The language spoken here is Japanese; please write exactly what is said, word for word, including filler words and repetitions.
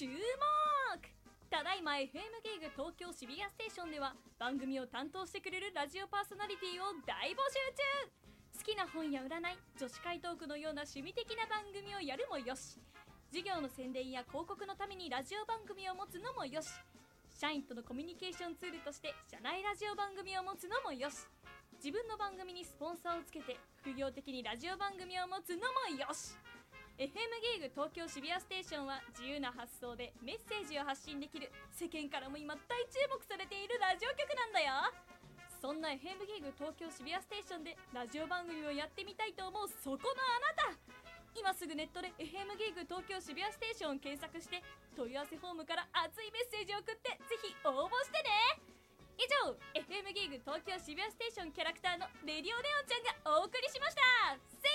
注目。ただいま エフエム ギーグ東京渋谷ステーションでは番組を担当してくれるラジオパーソナリティを大募集中。好きな本や占い、女子会トークのような趣味的な番組をやるもよし、事業の宣伝や広告のためにラジオ番組を持つのもよし、社員とのコミュニケーションツールとして社内ラジオ番組を持つのもよし、自分の番組にスポンサーをつけて副業的にラジオ番組を持つのもよし。 エフエム ギーグ東京渋谷ステーションは自由な発想でメッセージを発信できる、世間からも今大注目されているラジオ局なんだよ。そんな エフエム ギーグ東京渋谷ステーションでラジオ番組をやってみたいと思うそこのあなた、今すぐネットで エフエム ギーグ東京渋谷ステーションを検索して問い合わせフォームから熱いメッセージを送ってぜひ応募してね。以上 エフエム ギーグ東京渋谷ステーションキャラクターのレディオネオンちゃんがお送りしました。せ